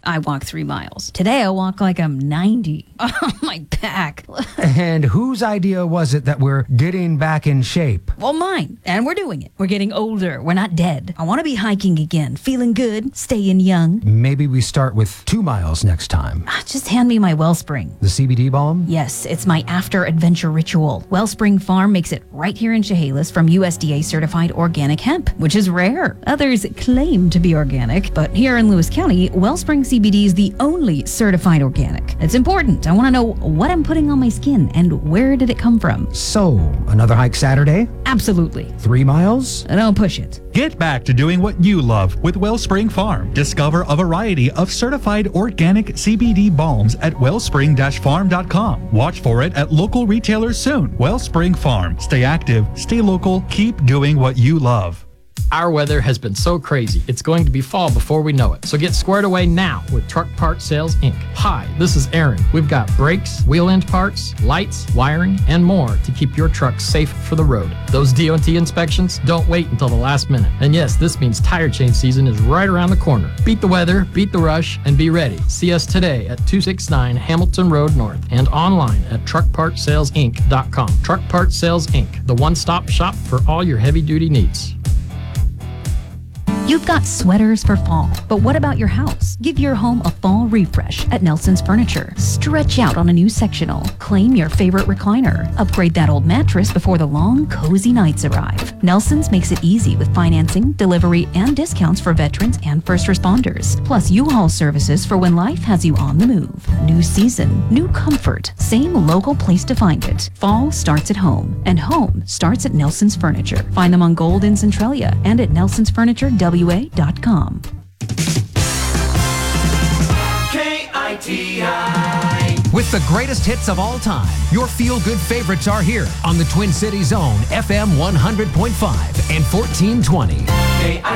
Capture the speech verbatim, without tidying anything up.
I walk three miles. Today I walk like I'm ninety. Oh, my back. And whose idea was it that we're getting back in shape? Well, mine. And we're doing it. We're getting older. We're not dead. I want to be hiking again, feeling good, staying young. Maybe we start with two miles next time. Ah, just hand me my Wellspring. The C B D balm? Yes, it's my after-adventure ritual. Wellspring Farm makes it right here in Chehalis from U S D A-certified organic hemp, which is rare. Others claim to be organic, but here in Lewis County, Wellspring C B D is the only certified organic. It's important. I want to know what I'm putting on my skin and where did it come from. So, another hike Saturday? Absolutely. Three miles? Don't push it. Get back to doing what you love with Wellspring Farm. Discover a variety of certified organic C B D balms at wellspring dash farm dot com. Watch for it at local retailers soon. Wellspring Farm. Stay active, stay local, keep doing what you love. Our weather has been so crazy, it's going to be fall before we know it. So get squared away now with Truck Part Sales, Incorporated. Hi, this is Aaron. We've got brakes, wheel end parts, lights, wiring, and more to keep your truck safe for the road. Those D O T inspections don't wait until the last minute. And yes, this means tire change season is right around the corner. Beat the weather, beat the rush, and be ready. See us today at two sixty-nine Hamilton Road North and online at truck part sales inc dot com. Truck Part Sales, Incorporated, the one-stop shop for all your heavy-duty needs. You've got sweaters for fall, but what about your house? Give your home a fall refresh at Nelson's Furniture. Stretch out on a new sectional. Claim your favorite recliner. Upgrade that old mattress before the long, cozy nights arrive. Nelson's makes it easy with financing, delivery, and discounts for veterans and first responders. Plus U-Haul services for when life has you on the move. New season, new comfort, same local place to find it. Fall starts at home, and home starts at Nelson's Furniture. Find them on Gold in Centralia and at nelsons furniture w a dot com. K I T I. With the greatest hits of all time, your feel-good favorites are here on the Twin Cities Zone, F M one hundred point five and fourteen twenty.